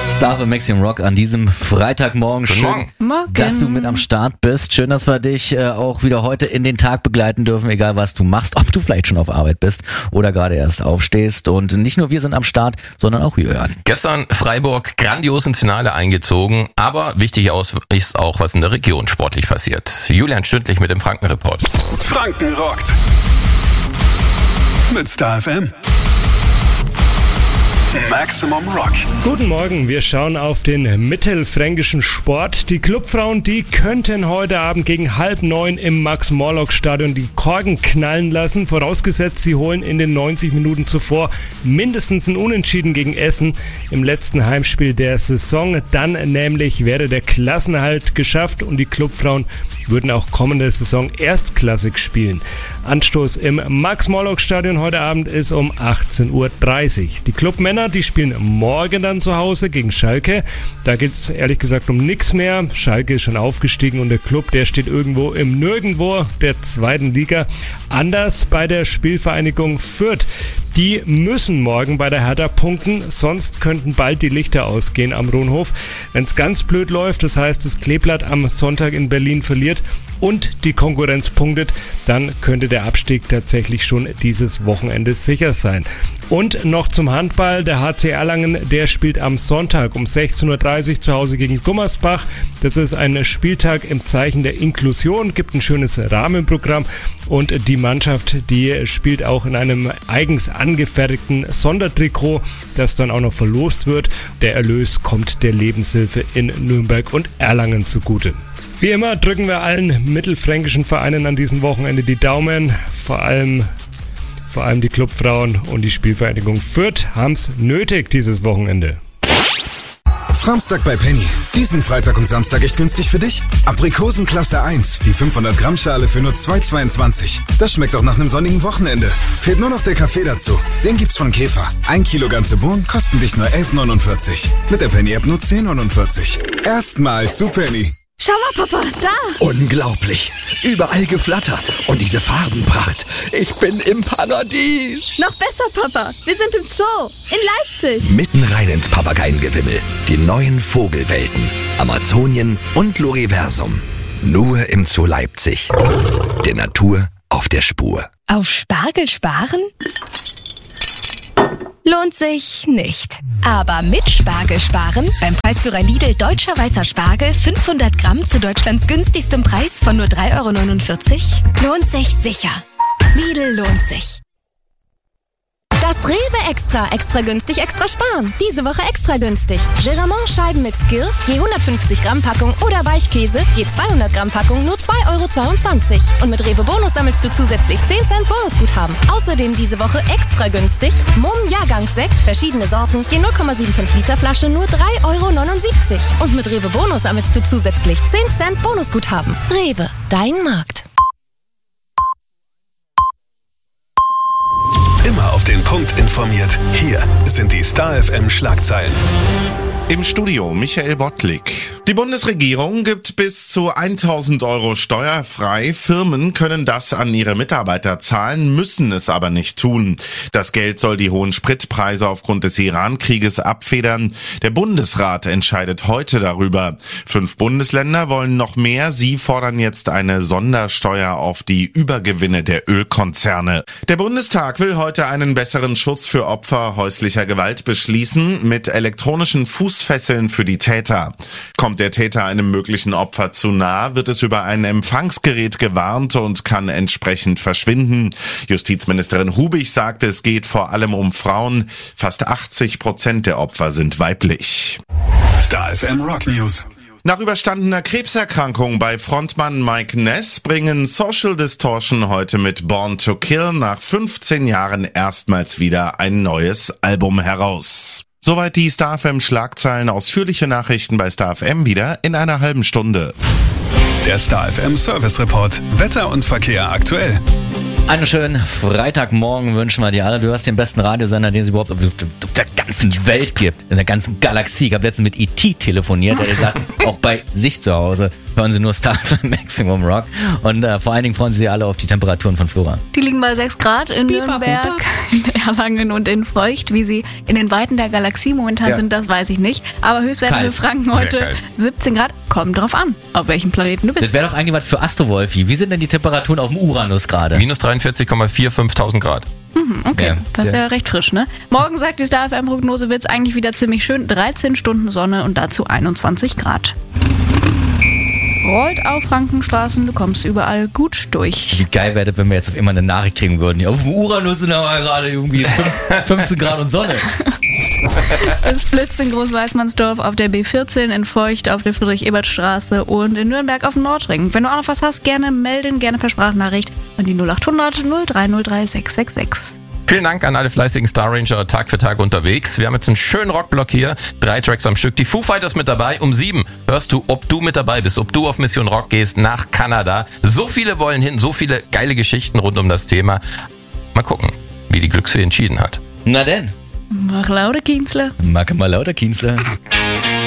Star für Maximum Rock an diesem Freitagmorgen. Schön, dass du mit am Start bist. Schön, dass wir dich auch wieder heute in den Tag begleiten dürfen, egal was du machst, ob du vielleicht schon auf Arbeit bist oder gerade erst aufstehst. Und nicht nur wir sind am Start, sondern auch Jörn. Gestern Freiburg grandios ins Finale eingezogen, aber wichtig ist auch, was in der Region sportlich passiert. Julian Stündlich mit dem Franken-Report. Franken rockt. Mit Star FM. Maximum Rock. Guten Morgen, wir schauen auf den mittelfränkischen Sport. Die Clubfrauen, die könnten heute Abend gegen 8:30 im Max-Morlock-Stadion die Korken knallen lassen. Vorausgesetzt, sie holen in den 90 Minuten zuvor mindestens ein Unentschieden gegen Essen im letzten Heimspiel der Saison. Dann nämlich wäre der Klassenerhalt geschafft und die Clubfrauen würden auch kommende Saison erstklassig spielen. Anstoß im Max-Morlock-Stadion heute Abend ist um 18:30 Uhr. Die Clubmänner, die spielen morgen dann zu Hause gegen Schalke. Da geht es ehrlich gesagt um nichts mehr. Schalke ist schon aufgestiegen und der Club, der steht irgendwo im Nirgendwo der zweiten Liga. Anders bei der Spielvereinigung Fürth. Die müssen morgen bei der Hertha punkten, sonst könnten bald die Lichter ausgehen am Rohnhof. Wenn es ganz blöd läuft, das heißt das Kleeblatt am Sonntag in Berlin verliert und die Konkurrenz punktet, dann könnte der Abstieg tatsächlich schon dieses Wochenende sicher sein. Und noch zum Handball, der HC Erlangen, der spielt am Sonntag um 16:30 Uhr zu Hause gegen Gummersbach. Das ist ein Spieltag im Zeichen der Inklusion, gibt ein schönes Rahmenprogramm und die Mannschaft, die spielt auch in einem eigens angefertigten Sondertrikot, das dann auch noch verlost wird. Der Erlös kommt der Lebenshilfe in Nürnberg und Erlangen zugute. Wie immer drücken wir allen mittelfränkischen Vereinen an diesem Wochenende die Daumen, vor allem die Clubfrauen und die Spielvereinigung Fürth haben es nötig dieses Wochenende. Samstag bei Penny. Diesen Freitag und Samstag echt günstig für dich? Aprikosen Klasse 1, die 500 Gramm Schale für nur 2,22. Das schmeckt auch nach einem sonnigen Wochenende. Fehlt nur noch der Kaffee dazu. Den gibt's von Käfer. 1 Kilo ganze Bohnen kosten dich nur 11,49. Mit der Penny-App nur 10,49. Erstmal zu Penny. Schau mal, Papa, da! Unglaublich. Überall Geflatter. Und diese Farbenpracht. Ich bin im Paradies. Noch besser, Papa. Wir sind im Zoo. In Leipzig. Mitten rein ins Papageiengewimmel. Die neuen Vogelwelten. Amazonien und Loriversum. Nur im Zoo Leipzig. Der Natur auf der Spur. Auf Spargel sparen? Lohnt sich nicht. Aber mit Spargel sparen, beim Preisführer Lidl deutscher weißer Spargel, 500 Gramm zu Deutschlands günstigstem Preis von nur 3,49 €, lohnt sich sicher. Lidl lohnt sich. Das Rewe Extra günstig, extra sparen. Diese Woche extra günstig. Geramont-Scheiben mit Skill, je 150 Gramm Packung oder Weichkäse, je 200 Gramm Packung, nur 2,22 €. Und mit Rewe Bonus sammelst du zusätzlich 10 Cent Bonusguthaben. Außerdem diese Woche extra günstig. Mumm Jahrgangssekt, verschiedene Sorten, je 0,75 Liter Flasche, nur 3,79 €. Und mit Rewe Bonus sammelst du zusätzlich 10 Cent Bonusguthaben. Rewe, dein Markt. Immer auf den Punkt informiert. Hier sind die Star FM Schlagzeilen. Im Studio Michael Bottlik. Die Bundesregierung gibt bis zu 1.000 € steuerfrei. Firmen können das an ihre Mitarbeiter zahlen, müssen es aber nicht tun. Das Geld soll die hohen Spritpreise aufgrund des Iran-Krieges abfedern. Der Bundesrat entscheidet heute darüber. 5 Bundesländer wollen noch mehr. Sie fordern jetzt eine Sondersteuer auf die Übergewinne der Ölkonzerne. Der Bundestag will heute einen besseren Schutz für Opfer häuslicher Gewalt beschließen mit elektronischen Fußfesseln für die Täter. Kommt der Täter einem möglichen Opfer zu nah, wird es über ein Empfangsgerät gewarnt und kann entsprechend verschwinden. Justizministerin Hubig sagte, es geht vor allem um Frauen. Fast 80% der Opfer sind weiblich. Star FM Rock News. Nach überstandener Krebserkrankung bei Frontmann Mike Ness bringen Social Distortion heute mit Born to Kill nach 15 Jahren erstmals wieder ein neues Album heraus. Soweit die Star FM Schlagzeilen. Ausführliche Nachrichten bei Star FM wieder in einer halben Stunde. Der Star FM Service Report. Wetter und Verkehr aktuell. Einen schönen Freitagmorgen wünschen wir dir alle. Du hast den besten Radiosender, den es überhaupt auf der ganzen Welt gibt, in der ganzen Galaxie. Ich habe letztens mit E.T. telefoniert, der sagt, auch bei sich zu Hause hören sie nur Star Maximum Rock. Und vor allen Dingen freuen sie sich alle auf die Temperaturen von Flora. Die liegen bei 6 Grad in Nürnberg, in Erlangen und in Feucht. Wie sie in den Weiten der Galaxie momentan sind, das weiß ich nicht. Aber Höchstwerte für Franken heute 17 Grad. Kommt drauf an, auf welchem Planeten du bist. Das wäre doch eigentlich was für Astro-Wolfi. Wie sind denn die Temperaturen auf dem Uranus gerade? Minus 43,45.000 Grad. Okay, Ja, das ist ja recht frisch, ne? Morgen sagt die Star-FM-Prognose, wird es eigentlich wieder ziemlich schön. 13 Stunden Sonne und dazu 21 Grad. Rollt auf Frankenstraßen, du kommst überall gut durch. Wie geil wäre das, wenn wir jetzt auf immer eine Nachricht kriegen würden. Ja, auf dem Uranus sind aber gerade irgendwie 15 Grad und Sonne. Es blitzt in Großweißmannsdorf auf der B14, in Feucht auf der Friedrich-Ebert-Straße und in Nürnberg auf dem Nordring. Wenn du auch noch was hast, gerne melden, gerne per Sprachnachricht an die 0800 0303 666. Vielen Dank an alle fleißigen Star Ranger, Tag für Tag unterwegs. Wir haben jetzt einen schönen Rockblock hier, 3 Tracks am Stück. Die Foo Fighters mit dabei. Um 7 hörst du, ob du mit dabei bist, ob du auf Mission Rock gehst nach Kanada. So viele wollen hin, so viele geile Geschichten rund um das Thema. Mal gucken, wie die Glücksfee entschieden hat. Na denn. Mach lauter, Kienzler. Mach mal lauter, Kienzler.